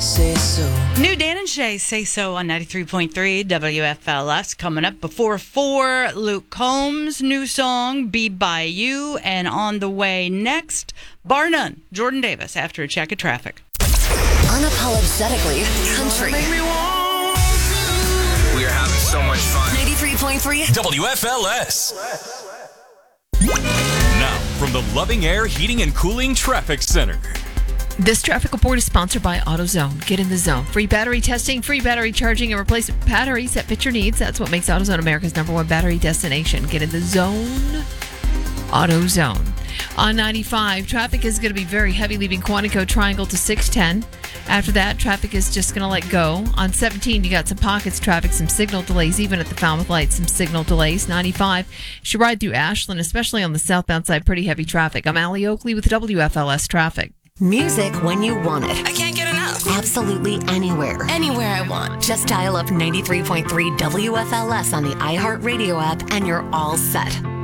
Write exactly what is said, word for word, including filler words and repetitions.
say so. New Dan and Shay, Say So on ninety-three point three W F L S. Coming up before four, Luke Combs' new song, Be By You. And on the way next, bar none, Jordan Davis after a check of traffic. Unapologetically country. We are having so much fun. ninety-three point three W F L S. Now, from the Loving Air Heating and Cooling Traffic Center. This traffic report is sponsored by AutoZone. Get in the zone. Free battery testing, free battery charging, and replacement batteries that fit your needs. That's what makes AutoZone America's number one battery destination. Get in the zone. AutoZone. On ninety-five, traffic is going to be very heavy leaving Quantico Triangle to six ten. After that, traffic is just going to let go. On seventeen, you got some pockets traffic, some signal delays, even at the Falmouth Lights, some signal delays. ninety-five, should ride through Ashland, especially on the southbound side, pretty heavy traffic. I'm Allie Oakley with W F L S Traffic. Music when you want it. I can't get enough. Absolutely anywhere. Anywhere I want. Just dial up ninety-three point three W F L S on the iHeartRadio app and you're all set.